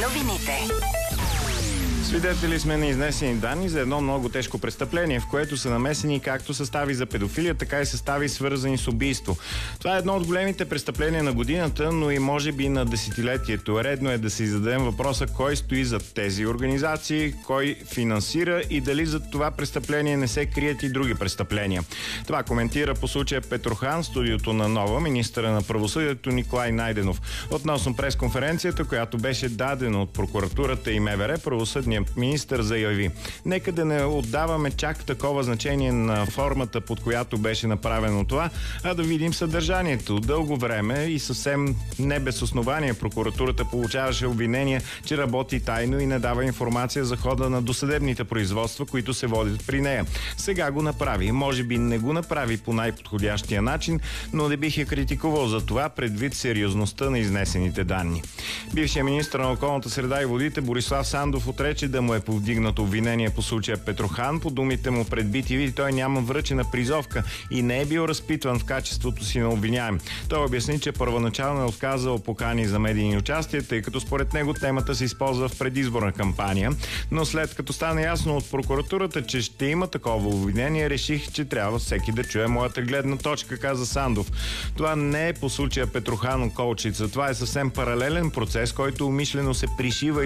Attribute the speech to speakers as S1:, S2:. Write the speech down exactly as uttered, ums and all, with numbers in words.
S1: новините.
S2: Свидетели сме на изнесени данни за едно много тежко престъпление, в което са намесени както състави за педофилия, така и състави свързани с убийство. Това е едно от големите престъпления на годината, но и може би на десетилетието. Редно е да си зададем въпроса кой стои зад тези организации, кой финансира и дали зад това престъпление не се крият и други престъпления. Това коментира по случая Петрохан, студиото на Нова, министъра на правосъдието Николай Найденов. Относно пресконференцията, която беше дадена от прокуратурата и МВР, правосъдният министър заяви: нека да не отдаваме чак такова значение на формата, под която беше направено това, а да видим съдържанието. Дълго време и съвсем не без основание прокуратурата получаваше обвинения, че работи тайно и не дава информация за хода на досъдебните производства, които се водят при нея. Сега го направи. Може би не го направи по най-подходящия начин, но не бих я критикувал за това, предвид сериозността на изнесените данни. Бившият министър на околната среда и водите Борислав Сандов отрече да му е повдигнато обвинение по случая Петрохан. По думите му пред би ти ви той няма връчена призовка и не е бил разпитван в качеството си на обвиняем. Той обясни, че първоначално е отказал покани за медийни участия, тъй като според него темата се използва в предизборна кампания. Но след като стана ясно от прокуратурата, че ще има такова обвинение, реших, че трябва всеки да чуе моята гледна точка, каза Сандов. Това не е по случая Петрохан Колчица. Това е съвсем паралелен процес, който умишлено се пришива